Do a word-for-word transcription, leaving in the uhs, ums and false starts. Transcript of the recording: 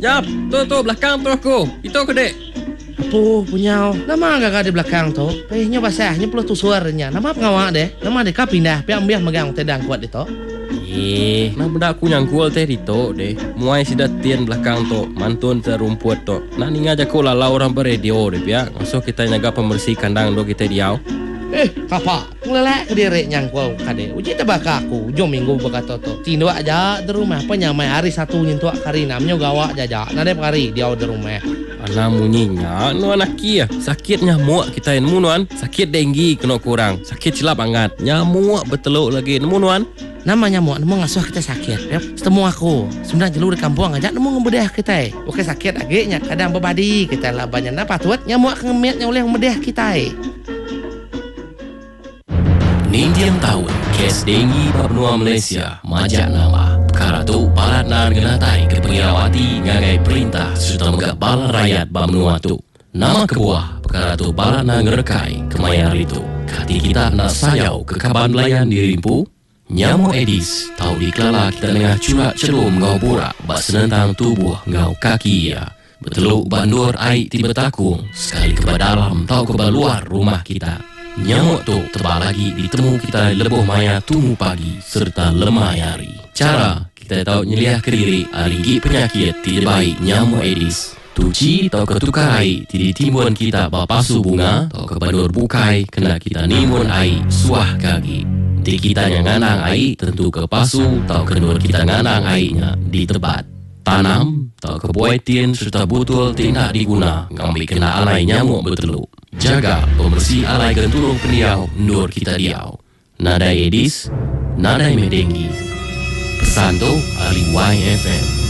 Yap, tu tu belakang tu aku. Itu ke dek? Apa punya? Nama agak di belakang tu. Pehnya basahnya perlu tu suaranya. Nama pengawak deh. Nama dek kau pindah. Biar biar megang tedang kuat itu. Eh, nah benda aku nyangkul teh itu deh. Muai sudah tian belakang tu. Mantun terumput tu. Nah ni ngajak aku lalau orang beradio deh ya. Masuk kita nyaga pembersih kandang do kita diau. Eh, kapa? Ngelelak ke diri nyangkul kade. Uji tebak aku. Jom minggu berkata tu. Tindu aja di rumah. Penyamai hari satu nyentuh kari namanya gawak jajak. Nadep kari dia di rumah. Anak munyinya, nu anak kia. Sakit nyamuk kita nemu nuan. Sakit denggi kena kurang. Sakit silap angat. Nyamuk beteluk lagi nemu nuan. Nama nyamuk nemu ngasuh kita sakit. Ya, setemu aku. Sebenarnya jelur di kampung aja nemu ngebedah kita. Oke sakit agaknya kadang berbadi kita lah banyak apa tuat nyamuk ngemetnya oleh ngebedah kita. Nintiang tahun, kes denggi benua Malaysia, majak nama. Perkara tu barat nan genatai ke pengirawati ngagai perintah serta megak balan rakyat benua tu. Nama kebuah, perkara tu barat nan ngerekai kemayar itu. Kati kita nak sayau ke kaban belayan dirimpu. Nyamuk Aedes, tahu dikelala kita tengah curak cerum ngau borak bak senentang tubuh ngau kaki ya. Beteluk bandur air tiba takung, sekali ke dalam tahu ke luar rumah kita. Nyamuk tu tebal lagi ditemu kita lebuh maya tumu pagi serta lemah hari. Cara kita tahu nyeliah ke diri aligi penyakit tidak baik nyamuk Aedes. Tuci atau ketukar air tidak timbun kita bapasu bunga atau ke bandur bukai kena kita nimun air suah kaki. Di kita yang nganang air tentu ke pasu atau kenur kita nganang airnya di tempat. Tanam atau ke buaitin serta butul tidak diguna ngambil kena alai nyamuk beteluk. Jaga pembersih alai genturung peniau nur kita diau. Nadai Aedes, nadai medenggi. Pesan tu Ali Y F M.